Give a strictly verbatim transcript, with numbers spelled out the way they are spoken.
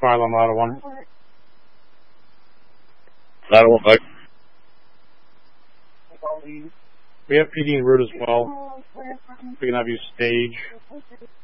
Fire alarm, ladder one. Ladder one, Mike. We have P D en route as well. We can have you stage.